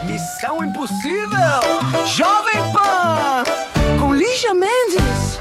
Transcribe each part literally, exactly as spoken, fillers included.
Missão Impossível, Jovem Pan, com Lígia Mendes.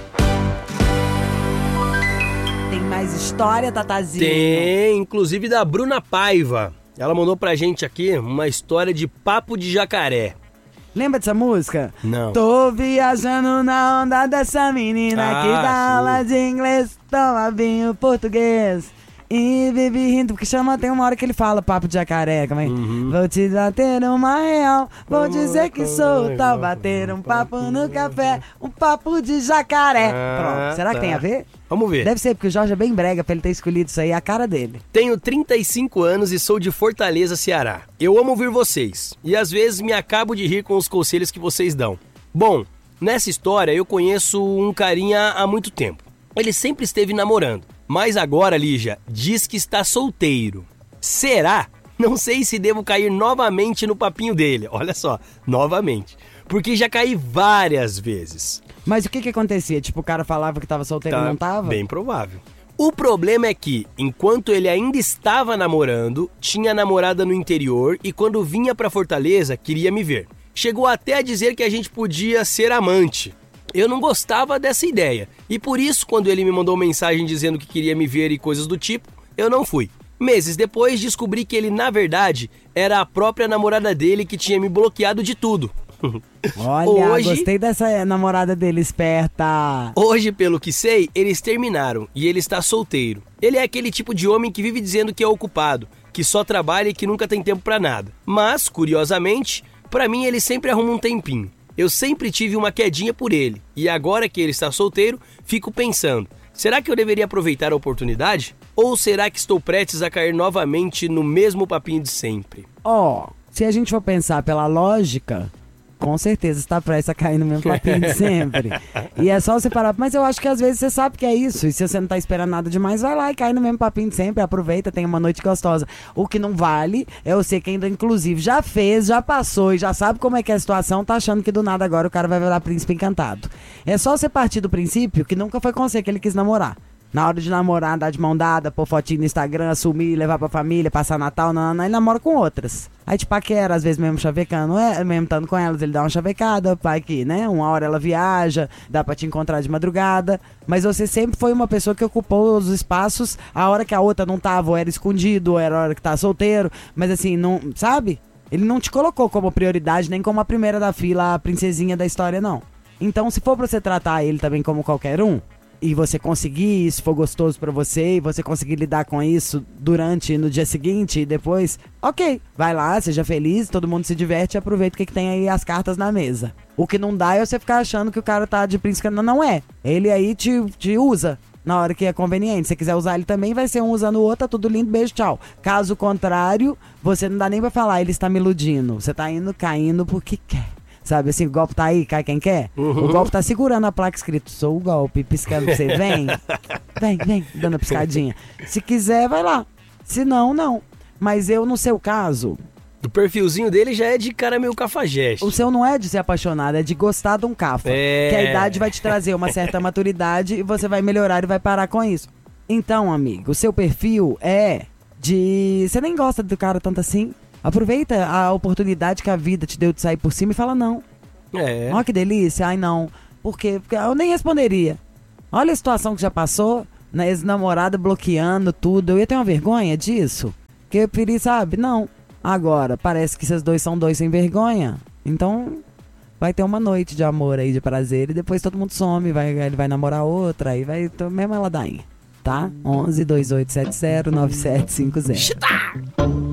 Tem mais história, Tatazinho? Tem, inclusive da Bruna Paiva. Ela mandou pra gente aqui uma história de papo de jacaré. Lembra dessa música? Não. Tô viajando na onda dessa menina Ah, que dá sim. aula de inglês, toma vinho português e vive rindo, porque chama, tem uma hora que ele fala papo de jacaré, como é? Uhum. Vou te bater uma real, vou dizer que sou tal, bater um papo no café, um papo de jacaré. Ah, Pronto, será que tá. tem a ver? Vamos ver. Deve ser, porque o Jorge é bem brega pra ele ter escolhido isso aí, é a cara dele. Tenho trinta e cinco anos e sou de Fortaleza, Ceará. Eu amo ouvir vocês e às vezes me acabo de rir com os conselhos que vocês dão. Bom, nessa história eu conheço um carinha há muito tempo. Ele sempre esteve namorando, mas agora, Lígia, diz que está solteiro. Será? Não sei se devo cair novamente no papinho dele. Olha só, novamente. Porque já caí várias vezes. Mas o que que acontecia? Tipo, o cara falava que tava solteiro e não tava? Bem provável. O problema é que, enquanto ele ainda estava namorando, tinha namorada no interior e quando vinha pra Fortaleza, queria me ver. Chegou até a dizer que a gente podia ser amante. Eu não gostava dessa ideia e por isso, quando ele me mandou mensagem dizendo que queria me ver e coisas do tipo, eu não fui. Meses depois, descobri que ele, na verdade, era a própria namorada dele que tinha me bloqueado de tudo. Olha, Hoje- gostei dessa namorada dele esperta. Hoje, pelo que sei, eles terminaram e ele está solteiro. Ele é aquele tipo de homem que vive dizendo que é ocupado, que só trabalha e que nunca tem tempo pra nada. Mas, curiosamente, pra mim ele sempre arruma um tempinho. Eu sempre tive uma quedinha por ele e agora que ele está solteiro, fico pensando, será que eu deveria aproveitar a oportunidade? Ou será que estou prestes a cair novamente no mesmo papinho de sempre? Ó, se a gente for pensar pela lógica, com certeza está prestes a cair no mesmo papinho de sempre. E é só você parar, mas eu acho que às vezes você sabe que é isso. E se você não tá esperando nada demais, vai lá e cai no mesmo papinho de sempre, aproveita, tem uma noite gostosa. O que não vale é você que ainda, inclusive, já fez, já passou e já sabe como é que é a situação, tá achando que do nada agora o cara vai virar príncipe encantado. É só você partir do princípio que nunca foi com você que ele quis namorar. Na hora de namorar, andar de mão dada, pôr fotinho no Instagram, assumir, levar pra família, passar Natal, não, não, ele namora com outras. Aí te paquera, às vezes mesmo chavecando, é, mesmo estando com elas, ele dá uma chavecada, pai que, né, uma hora ela viaja, dá pra te encontrar de madrugada. Mas você sempre foi uma pessoa que ocupou os espaços, a hora que a outra não tava, ou era escondido, ou era a hora que tava solteiro, mas assim, não, sabe? Ele não te colocou como prioridade, nem como a primeira da fila, a princesinha da história, não. Então, se for pra você tratar ele também como qualquer um, e você conseguir, isso for gostoso pra você, e você conseguir lidar com isso durante, no dia seguinte e depois, ok, vai lá, seja feliz, todo mundo se diverte e aproveita o que, que tem aí as cartas na mesa. O que não dá é você ficar achando que o cara tá de príncipe, não, não é. Ele aí te, te usa na hora que é conveniente. Se você quiser usar ele também, vai ser um usando o outro, tá tudo lindo, beijo, tchau. Caso contrário, você não dá nem pra falar, ele está me iludindo. Você tá indo, caindo porque quer. Sabe assim, o golpe tá aí, cai quem quer. Uhum. O golpe tá segurando a placa escrito, sou o golpe, piscando pra você, vem, vem, vem, dando a piscadinha. Se quiser, vai lá. Se não, não. Mas eu, no seu caso, O perfilzinho dele já é de cara meio cafajeste. o seu não é de ser apaixonado, é de gostar de um cafa. É. Que a idade vai te trazer uma certa maturidade e você vai melhorar e vai parar com isso. Então, amigo, o seu perfil é de... Você nem gosta do cara tanto assim? Aproveita a oportunidade que a vida te deu de sair por cima e fala não. É. Olha que delícia, ai não. Por quê? Porque eu nem responderia. Olha a situação que já passou, né, ex-namorada bloqueando tudo. Eu ia ter uma vergonha disso. Que eu preferi, sabe? Não. Agora, parece que esses dois são dois sem vergonha. Então, vai ter uma noite de amor aí, de prazer. E depois todo mundo some, vai, ele vai namorar outra. Aí vai, mesmo ela daí. Tá? onze, dois oito sete zero, nove sete cinco zero.